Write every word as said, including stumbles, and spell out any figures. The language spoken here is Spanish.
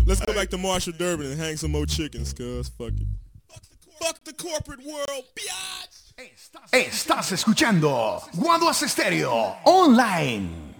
Let's go back to Marshall Durbin and hang some more chickens, cuz. Fuck it. Fuck the corporate world, biatch! Estás escuchando Guaduas Estéreo Online.